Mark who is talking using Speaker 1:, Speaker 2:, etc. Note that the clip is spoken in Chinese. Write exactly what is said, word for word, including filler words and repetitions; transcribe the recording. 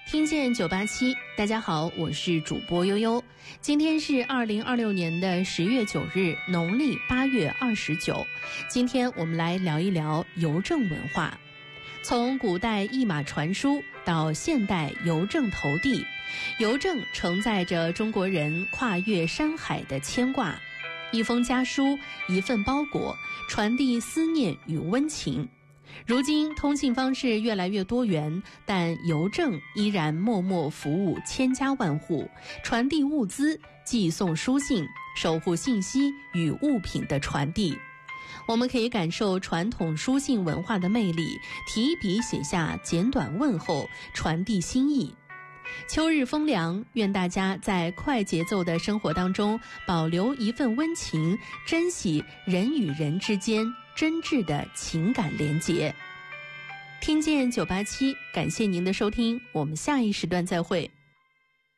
Speaker 1: 听见九八七，大家好，我是主播悠悠。今天是二零二六年的十月九日，农历八月二十九。今天我们来聊一聊邮政文化。从古代一马传书到现代邮政投递，邮政承载着中国人跨越山海的牵挂。一封家书，一份包裹，传递思念与温情。如今通信方式越来越多元，但邮政依然默默服务千家万户，传递物资，寄送书信，守护信息与物品的传递。我们可以感受传统书信文化的魅力，提笔写下简短问候，传递心意。秋日风凉，愿大家在快节奏的生活当中保留一份温情，珍惜人与人之间真挚的情感连结。听见九八七，感谢您的收听，我们下一时段再会。